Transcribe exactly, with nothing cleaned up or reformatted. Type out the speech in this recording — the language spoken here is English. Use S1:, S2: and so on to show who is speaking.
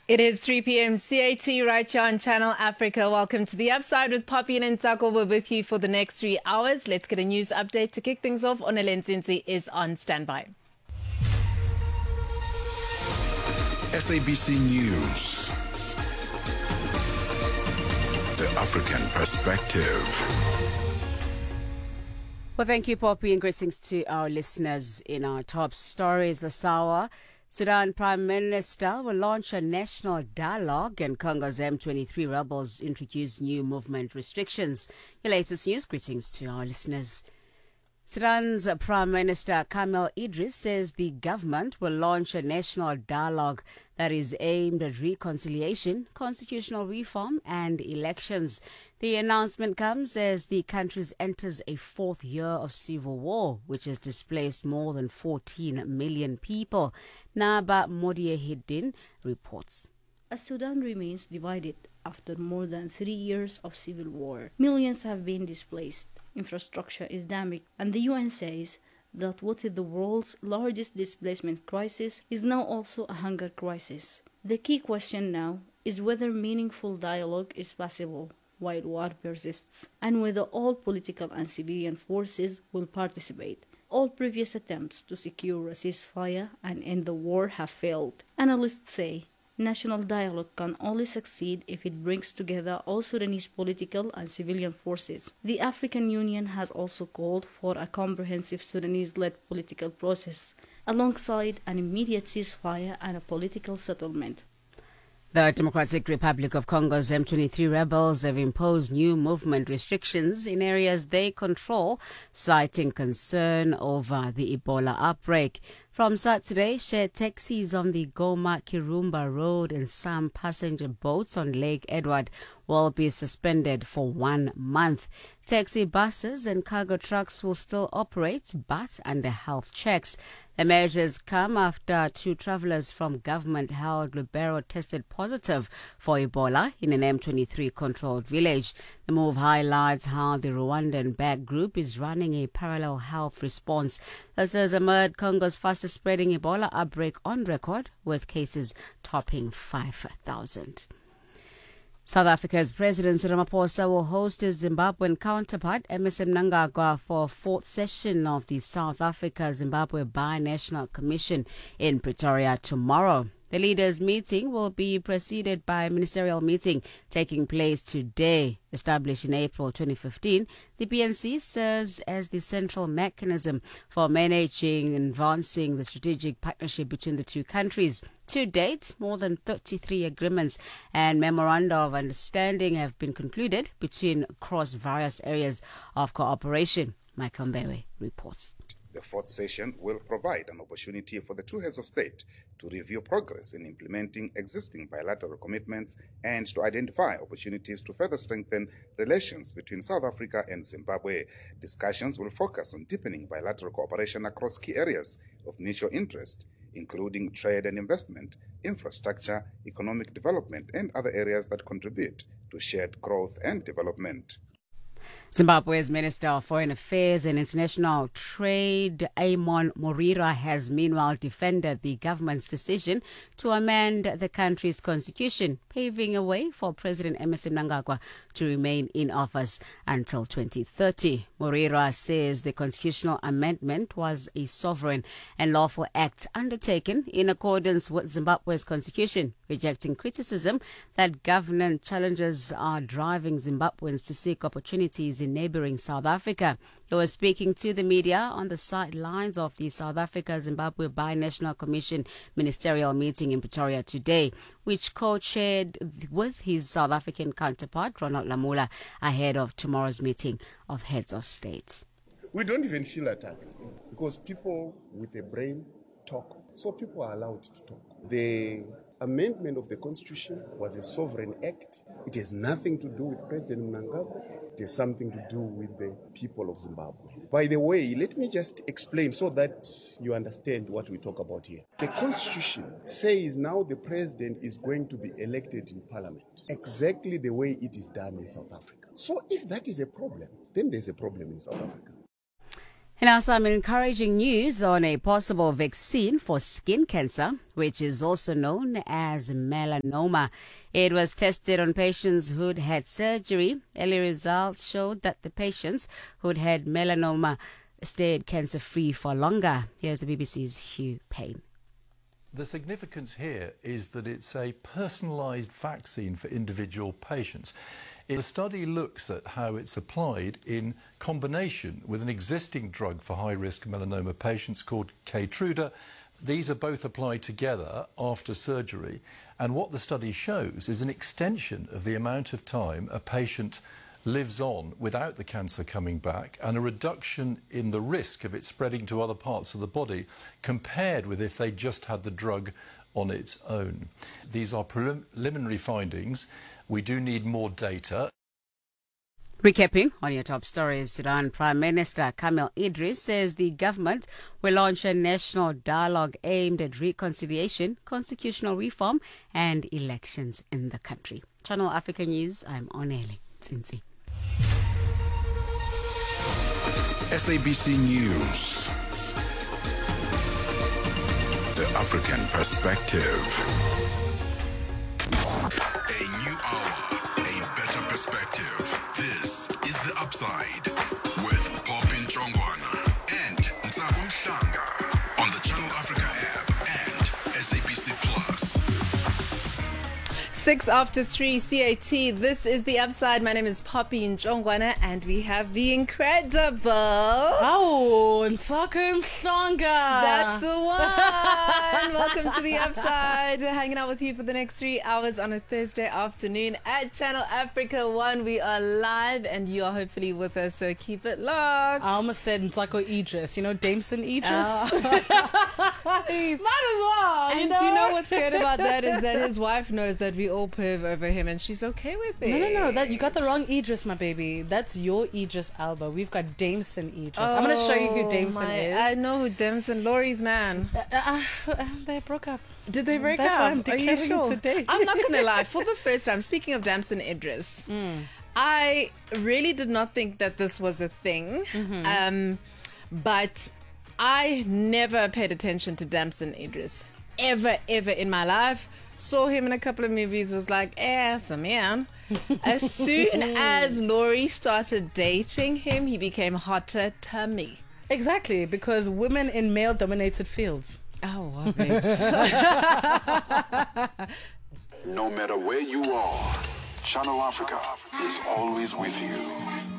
S1: It is three p.m. C A T right here on Channel Africa. Welcome to The Upside with Poppy and Nsako. We're with you for the next three hours. Let's get a news update to kick things off. Onele Nzinzi is on standby.
S2: S A B C News. The African Perspective.
S3: Well, thank you, Poppy, and greetings to our listeners. In our top stories this hour, Sudan Prime Minister will launch a national dialogue and Congo's M twenty-three rebels introduce new movement restrictions. Your latest news, greetings to our listeners. Sudan's Prime Minister Kamel Idris says the government will launch a national dialogue that is aimed at reconciliation, constitutional reform and elections. The announcement comes as the country enters a fourth year of civil war, which has displaced more than fourteen million people. Naba Modiehedin reports.
S4: As Sudan remains divided after more than three years of civil war, millions have been displaced, infrastructure is damaged, and the U N says that what is the world's largest displacement crisis is now also a hunger crisis. The key question now is whether meaningful dialogue is possible while war persists, and whether all political and civilian forces will participate. All previous attempts to secure a ceasefire and end the war have failed. Analysts say national dialogue can only succeed if it brings together all Sudanese political and civilian forces. The African Union has also called for a comprehensive Sudanese-led political process, alongside an immediate ceasefire and a political settlement.
S3: The Democratic Republic of Congo's M twenty-three rebels have imposed new movement restrictions in areas they control, citing concern over the Ebola outbreak. From Saturday, shared taxis on the Goma-Kirumba Road and some passenger boats on Lake Edward will be suspended for one month. Taxi buses and cargo trucks will still operate, but under health checks. The measures come after two travelers from government-held Lubero tested positive for Ebola in an M twenty-three controlled village. The move highlights how the Rwandan-backed group is running a parallel health response. This has emerged Congo's fastest spreading Ebola outbreak on record, with cases topping five thousand. South Africa's President Cyril Ramaphosa will host his Zimbabwean counterpart, Emmerson Mnangagwa, for a fourth session of the South Africa-Zimbabwe Bi-National Commission in Pretoria tomorrow. The leaders' meeting will be preceded by a ministerial meeting taking place today. Established in April twenty fifteen, the B N C serves as the central mechanism for managing and advancing the strategic partnership between the two countries. To date, more than thirty-three agreements and memoranda of understanding have been concluded between across various areas of cooperation. Michael Mbewe reports.
S5: The fourth session will provide an opportunity for the two heads of state to review progress in implementing existing bilateral commitments and to identify opportunities to further strengthen relations between South Africa and Zimbabwe. Discussions will focus on deepening bilateral cooperation across key areas of mutual interest, including trade and investment, infrastructure, economic development, and other areas that contribute to shared growth and development.
S3: Zimbabwe's Minister of Foreign Affairs and International Trade, Amon Morira, has meanwhile defended the government's decision to amend the country's constitution, paving a way for President Emmerson Mnangagwa to remain in office until twenty thirty. Morira says the constitutional amendment was a sovereign and lawful act undertaken in accordance with Zimbabwe's constitution, rejecting criticism that governance challenges are driving Zimbabweans to seek opportunities in neighboring South Africa. He was speaking to the media on the sidelines of the South Africa-Zimbabwe Bi-National Commission ministerial meeting in Pretoria today, which co-chaired with his South African counterpart, Ronald Lamola, ahead of tomorrow's meeting of heads of state.
S6: We don't even feel attacked because people with a brain talk. So people are allowed to talk. The amendment of the Constitution was a sovereign act. It has nothing to do with President Mnangagwa. It has something to do with the people of Zimbabwe. By the way, let me just explain so that you understand what we talk about here. The Constitution says now the president is going to be elected in parliament, exactly the way it is done in South Africa. So if that is a problem, then there's a problem in South Africa.
S3: And now some encouraging news on a possible vaccine for skin cancer, which is also known as melanoma. It was tested on patients who'd had surgery. Early results showed that the patients who'd had melanoma stayed cancer-free for longer. Here's the B B C's Hugh Payne.
S7: The significance here is that it's a personalised vaccine for individual patients. The study looks at how it's applied in combination with an existing drug for high-risk melanoma patients called Keytruda. These are both applied together after surgery, and what the study shows is an extension of the amount of time a patient lives on without the cancer coming back, and a reduction in the risk of it spreading to other parts of the body compared with if they just had the drug on its own. These are preliminary findings. We do need more data.
S3: Recapping on your top stories, Sudan Prime Minister Kamel Idris says the government will launch a national dialogue aimed at reconciliation, constitutional reform and elections in the country. Channel Africa News, I'm Onele Tsinzi.
S2: S A B C News. The African Perspective. A new hour, a better perspective. This is The Upside with Popin Chongwana and Ntsako Mhlanga on the Channel Africa app and S A B C Plus.
S1: Six after three C A T. This is The Upside. My name is Poppy Njongwana, and we have the incredible.
S8: Oh, Ntsako Mhlanga.
S1: That's the one. Welcome to The Upside. Hanging out with you for the next three hours on a Thursday afternoon at Channel Africa One. We are live, and you are hopefully with us, so keep it locked.
S8: I almost said Ntsako Idris. You know, Dameson Idris.
S1: Oh.
S8: Might as well. You
S1: And
S8: know?
S1: do you know what's great about that is that his wife knows that we all perv over him, and she's okay with it.
S8: No, no, no. That you got the wrong Idris, my baby. That's your Idris Alba. We've got Dameson Idris.
S1: Oh,
S8: I'm going to show you who Dameson
S1: my,
S8: is.
S1: I know who Dameson. Laurie's man.
S8: Uh, uh, they broke up.
S1: Did they break
S8: That's
S1: up?
S8: why I'm
S1: Are you
S8: declaring
S1: sure?
S8: today.
S1: I'm not gonna lie. For the first time, speaking of Damson Idris, mm. I really did not think that this was a thing. Mm-hmm. Um, but I never paid attention to Damson Idris ever, ever in my life. Saw him in a couple of movies. Was like, eh, it's a man. As soon as Laurie started dating him, he became hotter to me.
S8: Exactly, because women in male-dominated fields.
S1: Oh, well, babes.
S2: No matter where you are, Channel Africa is always with you.